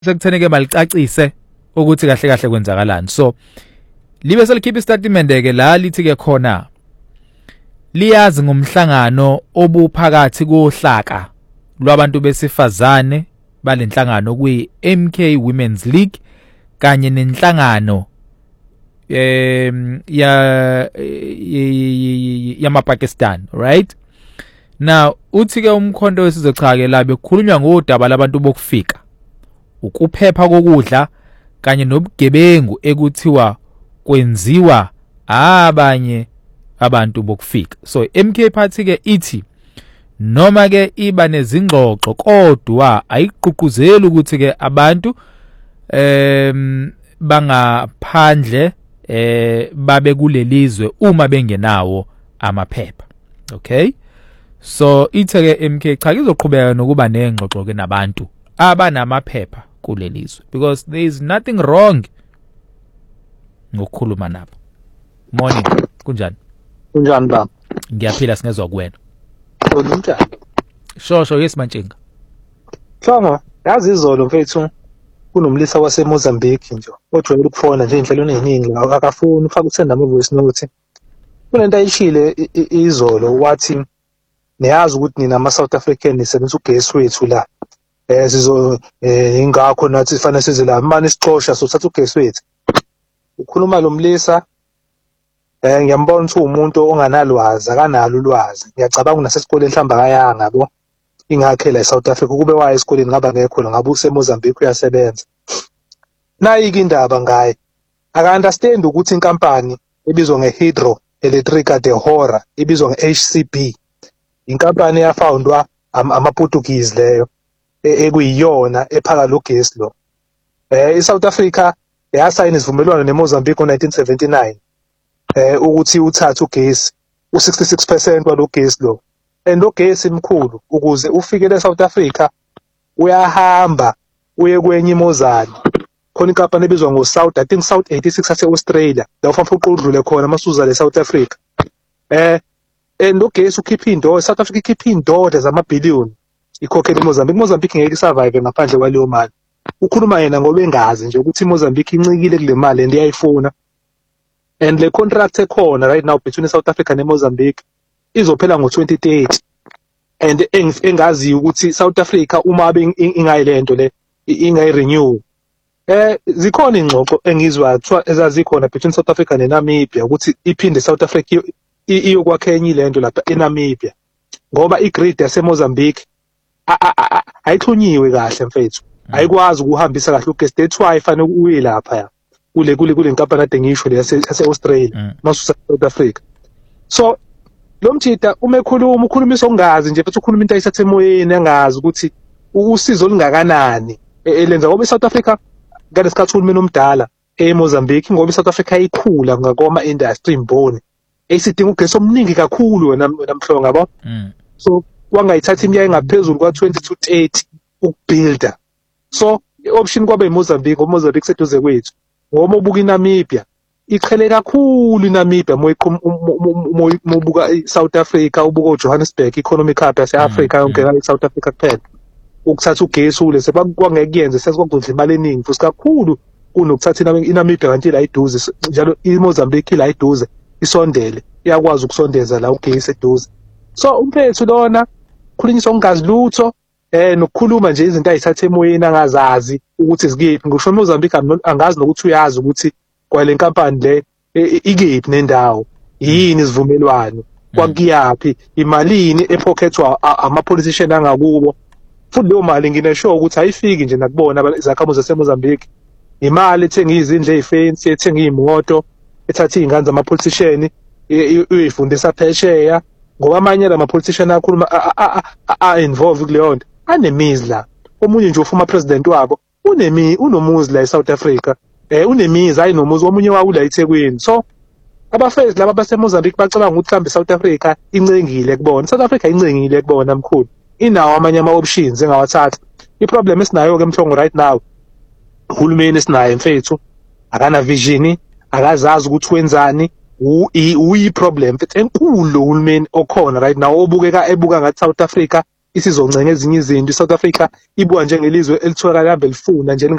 sekutheneke malicacise ukuthi kahle kahle kwenzakalani. So libe selikhipha istatement ke la lithi ke khona liyazi ngomhlangano obuphakathi kohlaka lwabantu besifazane balenhlangano kuyi MK Women's League kanye nenhlangano ya maPakistan, right? Now uthi ke umkhonto wesizwe cha ke la bekukhulunywa ngodaba labantu bokufika, ukuphepha kokudla kanye nobugebengu ekuthiwa kwenziwa abanye abantu bokufika. So MK Party ke ithi noma ke iba nezingxoxo kodwa ayigqugquzeli ukuthi ke abantu bangaphandle babe kulelizwe uma bengenawo amaphepha. Okay? So ithe ke MK cha izoqhubeka nokuba nengxoxo ke nabantu abanamaphepha kulelizwe, because there is nothing wrong ngokukhuluma nabo. Morning, kunjani? Kunjani baba? Ngiyaphila singezwa kuwena. Kunjani? Shosho yesimantshinga. Hlanga, yazi izolo mfethu kunomlisa waseMozambique nje. Ojwayele ukufona nje inhlelo eziningi la akafuni ufaka ukusenda ama voice note. Kunento ayishile izolo wathi niyazi ukuthi nina ama South African nisebenza ugesi wethu la. Sizo ingakho nathi sifanele size la manje sixosha sothatha ugesi wethu. Ukhuluma lo mlisa ngiyambona ukuthi umuntu onganalwazi, akanalo ulwazi. Ngiyacabanga unasesikoleni mhlamba kayanga yabo. Ingakhe la eSouth Africa kube waye esikoleni ngaba ngekho ngabe useMozambique uyasebenza. Nayi indaba ngaye. Aka understand ukuthi inkampani ebizwa ngeHydroelectrica de Hora ibizwa ngeHCB. Inkampani yafoundwa amaPortuguese leyo ekuyiyona ephaka lo gesi lo. eSouth Africa yasayina isivumelwano neMozambique ngo1979 ukuthi uthathe ugesi u66% walo gesi lo. And lo gesi imkhulu ukuze ufike eSouth Africa uyahamba uye kwenye iMozambique. Khona inkampani ebizwa ngoSouth, I think South 86 ase-Australia. La ufana uqudlule khona masuza leSouth Africa. And lo gesi ukhipha indoda, South Africa ikhipha indoda zamabhillion ikhokhela iMozambique. Mozambique ngeke survive ngaphandle kwaleyo mali. Ukhuluma yena ngoba engazi nje ukuthi iMozambique incikile kule mali and iyayifuna. And le contract ekhona right now between South Africa neMozambique izophela ngo2030. And engazi ukuthi South Africa uma abe ingayilento le ingayirenew. Zikhona ingxoxo engizwa kuthiwa ezazikhona between South Africa neNamibia ukuthi iphinde South Africa iyokwakha enye lento lapha eNamibia. Ngoba igrid yaseMozambique ayixhunyiwe kahle mfethu. Ayikwazi ukuhambisa kahle ugesi. That's why fanele uye lapha ya. Kule nkampani ade ngisho le yase-Australia masusa South Africa. So lo mthita uma ukhulumisa ongazi nje futhi ukhuluma into ayisathe emoyeni angazi ukuthi usizo lingakanani elenza ngoba iSouth Africa ngalesikhathi uhulumeni omdala eMozambique ngoba iSouth Africa ikhula ngakoma industry imboni esidinga ugesi omningi kakhulu wena mhlonga yabo. So wangayithatha iminyaka engaphezulu kwa20 to 30 ukubuilda. So i-option kwabe eMozambique, Mozambique seduze kwethu. Ngoba ubuka iNamibia iqhele kakhulu iNamibia mobuka iSouth Africa, ubuka uJohannesburg economic hub yaseAfrica yonke la eSouth Africa kuphela. Ukuthatha ugesi ule sekwangekuyenza sesikuzodla imali eningi futhi kakhulu kunokuthatha iNamibia kanti la iduze njalo iMozambique la iduze isondele iyakwazi ukusondeza la ugesi eduze. So umphethu lona khulunyiswa ongazi lutho nokukhuluma nje izinto ayithathe emoyeni angazazi ukuthi zikephi. Ngisho eMozambique angazi nokuthi uyazi ukuthi kwale nkampani le ikephi nendawo yini isivumelwano kwakuyaphi imalini epocketwa ama-politician angakubo. Futhi leyo mali nginesho ukuthi ayifiki nje nakubona izakhamuzi zaseMozambique. Imali ethenga izindlu ezifensi, ethenga imoto, ethatha izingane zama-politician uyifundisa phesheya. Ngoba amanye la ma-politician akhuluma involve kuleyo nto anemizi la. Omunye nje ufuma president wabo unomuzi la eSouth Africa. Unemizi ayinomuzi omunye wawo la eThekwini. So abafezi laba baseMozambique bacabanga ukuthi mhlambe South Africa incengile kubona. South Africa incengile kubona mkhulu. Inawo amanye ama-options engawathatha. I-problem esinayo ke mthongo right now uhulumeni esinayo mfethu akana vision, akazazi ukuthi wenzani. Uyi problem enkulu lo hulumeni okhona right now obukeka ebuka ngathi South Africa isizoncenga ezinye izinto. iSouth Africa ibuka njengelizwe elitholakala kambe lifuna nje